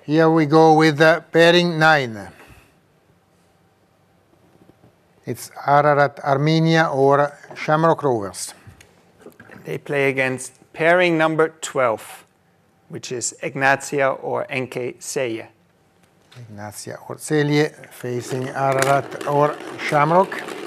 Here we go with pairing 9. It's Ararat Armenia or Shamrock Rovers. They play against pairing number 12, which is Ignatia or NK Celje. Ignatia or Celje facing Ararat or Shamrock.